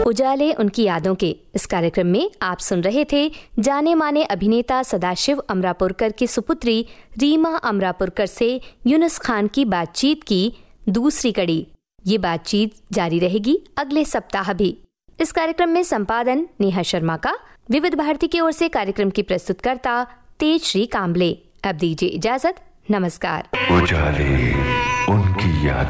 उजाले उनकी यादों के इस कार्यक्रम में आप सुन रहे थे जाने माने अभिनेता सदाशिव अमरापुरकर की सुपुत्री रीमा अमरापुरकर से यूनुस खान की बातचीत की दूसरी कड़ी। ये बातचीत जारी रहेगी अगले सप्ताह भी। इस कार्यक्रम में संपादन नेहा शर्मा का। विविध भारती की ओर से कार्यक्रम की प्रस्तुतकर्ता तेजश्री कांबले। अब दीजिए इजाजत। नमस्कार। उजाले उनकी याद।